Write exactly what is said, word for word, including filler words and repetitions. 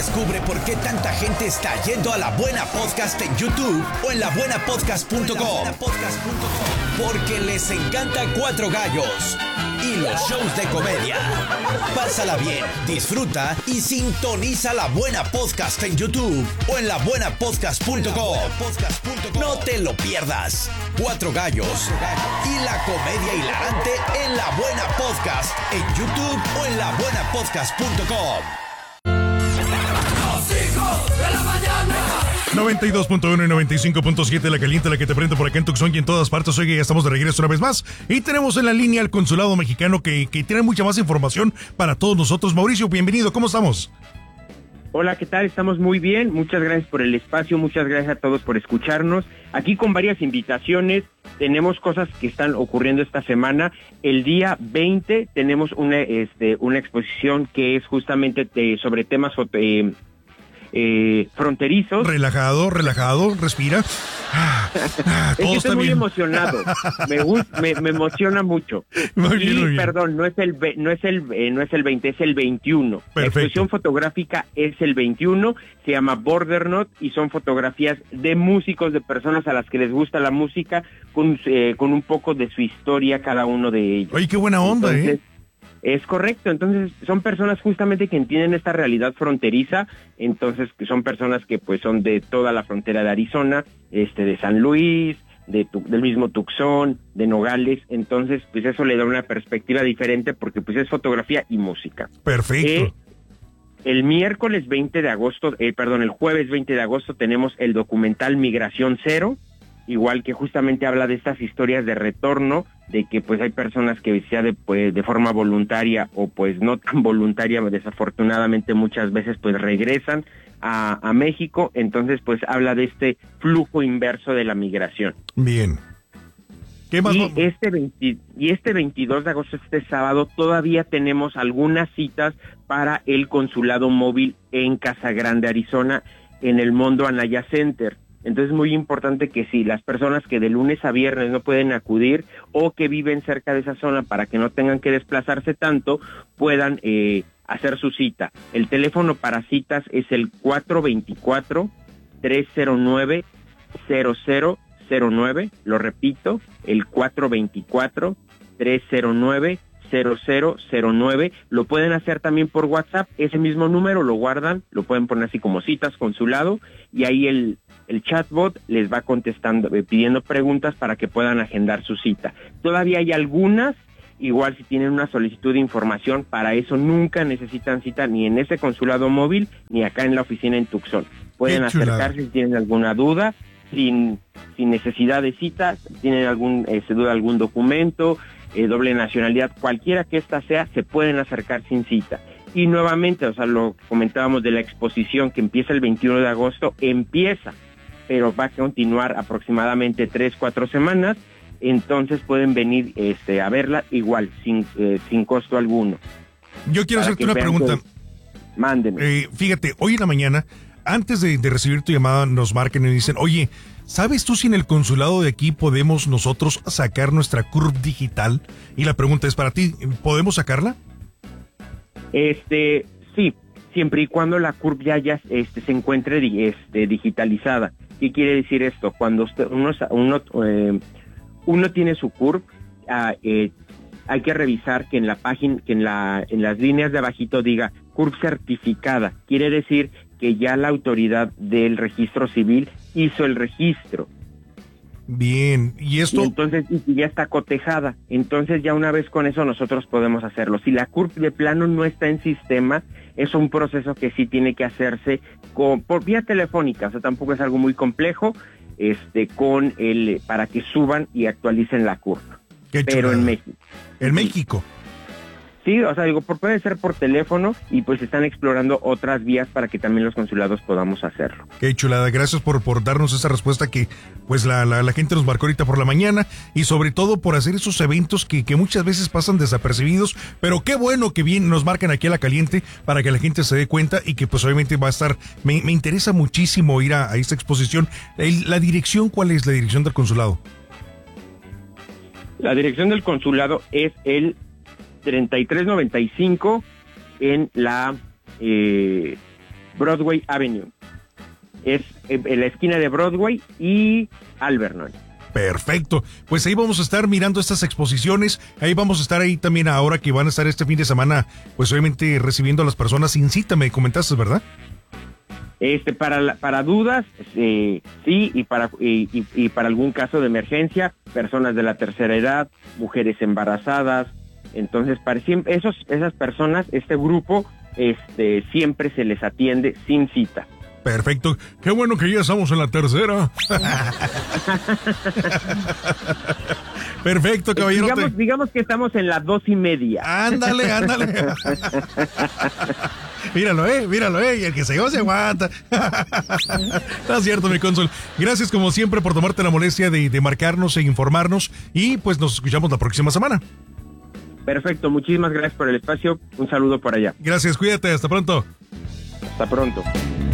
Descubre por qué tanta gente está yendo a La Buena Podcast en YouTube o en la buena podcast punto com. Porque les encanta Cuatro Gallos y los shows de comedia. Pásala bien, disfruta y sintoniza La Buena Podcast en YouTube o en la buena podcast punto com. No te lo pierdas. Cuatro Gallos y la comedia hilarante en La Buena Podcast en YouTube o en la buena podcast punto com. noventa y dos punto uno y noventa y cinco punto siete, la caliente, la que te prende por acá en Tucson y en todas partes. Oye, ya estamos de regreso una vez más y tenemos en la línea al consulado mexicano que, que tiene mucha más información para todos nosotros. Mauricio, bienvenido, ¿cómo estamos? Hola, ¿qué tal? Estamos muy bien, muchas gracias por el espacio, muchas gracias a todos por escucharnos. Aquí con varias invitaciones, tenemos cosas que están ocurriendo esta semana. El día veinte tenemos una, este, una exposición que es justamente de, sobre temas eh, Eh, fronterizos. Relajado, relajado, respira. Ah, ah, es que estoy muy bien. emocionado. Me, gusta, me, me emociona mucho. Muy y bien, muy bien. Perdón, no es el no es el eh, no es el veinte, es el veintiuno. Perfecto. La exposición fotográfica es el veintiuno, se llama Border Knot y son fotografías de músicos, de personas a las que les gusta la música, con eh, con un poco de su historia cada uno de ellos. Oye, qué buena onda, Entonces, ¿eh? Es correcto, entonces son personas justamente que entienden esta realidad fronteriza, entonces que son personas que pues son de toda la frontera de Arizona, este de San Luis, de tu, del mismo Tucson, de Nogales, entonces pues eso le da una perspectiva diferente porque pues es fotografía y música. Perfecto. Eh, el miércoles veinte de agosto, eh, perdón, el jueves veinte de agosto tenemos el documental Migración Cero, igual que justamente habla de estas historias de retorno, de que pues hay personas que sea de, pues, de forma voluntaria o pues no tan voluntaria, desafortunadamente muchas veces pues regresan a, a México, entonces pues habla de este flujo inverso de la migración. Bien. ¿Qué más? Y este, veinte, y este veintidós de agosto, este sábado, todavía tenemos algunas citas para el consulado móvil en Casa Grande, Arizona, en el Mondo Anaya Center. Entonces es muy importante que si las personas que de lunes a viernes no pueden acudir o que viven cerca de esa zona para que no tengan que desplazarse tanto, puedan eh, hacer su cita. El teléfono para citas es el cuatro dos cuatro, tres cero nueve, cero cero cero nueve, lo repito, el cuatro dos cuatro, tres cero nueve, cero cero cero nueve, lo pueden hacer también por WhatsApp, ese mismo número lo guardan, lo pueden poner así como citas consulado y ahí el El chatbot les va contestando, eh, pidiendo preguntas para que puedan agendar su cita. Todavía hay algunas, igual si tienen una solicitud de información, para eso nunca necesitan cita ni en ese consulado móvil ni acá en la oficina en Tucson. Pueden acercarse si tienen alguna duda, sin, sin necesidad de cita, si tienen algún, eh, se duda algún documento, eh, doble nacionalidad, cualquiera que ésta sea, se pueden acercar sin cita. Y nuevamente, o sea, lo comentábamos de la exposición que empieza el veintiuno de agosto, empieza, pero va a continuar aproximadamente tres, cuatro semanas, entonces pueden venir este, a verla igual, sin, eh, sin costo alguno. Yo quiero hacerte una pregunta. Que... Mándeme. Eh, fíjate, hoy en la mañana, antes de, de recibir tu llamada, nos marcan y dicen, oye, ¿sabes tú si en el consulado de aquí podemos nosotros sacar nuestra C U R P digital? Y la pregunta es para ti, ¿podemos sacarla? Este, sí, siempre y cuando la C U R P ya, ya este, se encuentre este, digitalizada. ¿Qué quiere decir esto? Cuando usted, uno, uno, eh, uno tiene su C U R P, ah, eh, hay que revisar que en la página, que en la, en las líneas de abajito diga C U R P certificada. Quiere decir que ya la autoridad del registro civil hizo el registro. Bien, ¿y esto? Y entonces y ya está cotejada. Entonces ya una vez con eso nosotros podemos hacerlo. Si la C U R P de plano no está en sistema, es un proceso que sí tiene que hacerse con, por vía telefónica, o sea, tampoco es algo muy complejo, este, con el, para que suban y actualicen la C U R P. Qué Pero chulada. en México. En México. Sí, o sea, digo, por, puede ser por teléfono y pues están explorando otras vías para que también los consulados podamos hacerlo. Qué chulada, gracias por, por darnos esa respuesta que pues la, la, la gente nos marcó ahorita por la mañana y sobre todo por hacer esos eventos que, que muchas veces pasan desapercibidos, pero qué bueno que bien nos marcan aquí a La Caliente para que la gente se dé cuenta y que pues obviamente va a estar, me, me interesa muchísimo ir a, a esta exposición. El, ¿La dirección cuál es, la dirección del consulado? La dirección del consulado es el treinta y tres noventa y cinco en la eh, Broadway Avenue. Es en la esquina de Broadway y Alvernon. Perfecto, pues ahí vamos a estar mirando estas exposiciones, ahí vamos a estar ahí también ahora que van a estar este fin de semana, pues obviamente recibiendo a las personas sin cita, me comentaste, ¿verdad? Este, para, para dudas, eh, sí, y para, y, y, y para algún caso de emergencia, personas de la tercera edad, mujeres embarazadas, entonces para siempre, esos, esas personas, este grupo, este, siempre se les atiende sin cita. Perfecto, qué bueno que ya estamos en la tercera. Perfecto, caballero. Digamos, digamos que estamos en las dos y media. Ándale, ándale. Míralo, eh, míralo, eh, y el que se lleva se aguanta. Está cierto, mi cónsul. Gracias como siempre por tomarte la molestia de, de marcarnos e informarnos y pues nos escuchamos la próxima semana. Perfecto, muchísimas gracias por el espacio. Un saludo por allá. Gracias, cuídate, hasta pronto. Hasta pronto.